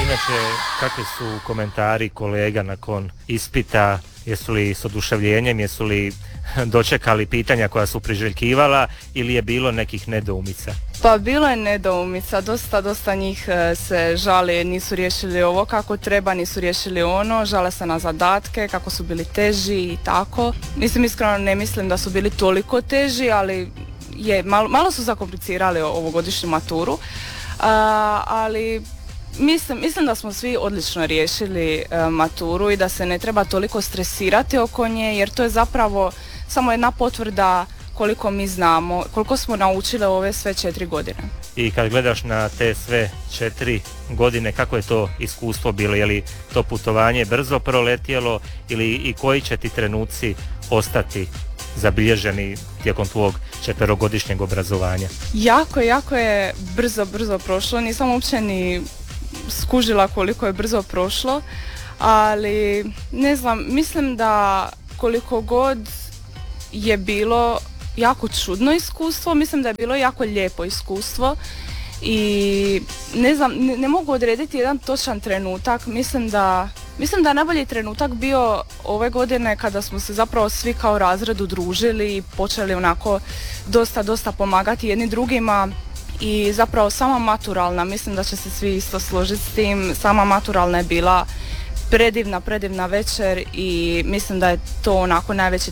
Inače, kakvi su komentari kolega nakon ispita? Jesu li s oduševljenjem, jesu li dočekali pitanja koja su priželjkivala ili je bilo nekih nedoumica? Pa bilo je nedoumica, dosta njih se žali, nisu riješili ovo kako treba, nisu riješili ono, žale se na zadatke, kako su bili teži i tako. Mislim, iskreno ne mislim da su bili toliko teži, ali malo su zakomplicirali ovogodišnju maturu, ali mislim da smo svi odlično riješili maturu i da se ne treba toliko stresirati oko nje, jer to je zapravo samo jedna potvrda koliko mi znamo, koliko smo naučili ove sve 4 godine. I kad gledaš na te sve 4 godine, kako je to iskustvo bilo? Je li to putovanje brzo proletjelo ili i koji će ti trenuci ostati zabilježeni tijekom tvog 4-godišnjeg obrazovanja? Jako je brzo prošlo, nisam uopće ni skužila koliko je brzo prošlo, ali ne znam, mislim da koliko god je bilo jako čudno iskustvo, mislim da je bilo jako lijepo iskustvo i ne znam, ne mogu odrediti jedan točan trenutak. Mislim da je najbolji trenutak bio ove godine kada smo se zapravo svi kao razred udružili i počeli onako dosta pomagati jedni drugima. I zapravo sama maturalna, mislim da će se svi isto složiti s tim, sama maturalna je bila predivna večer i mislim da je to onako najveći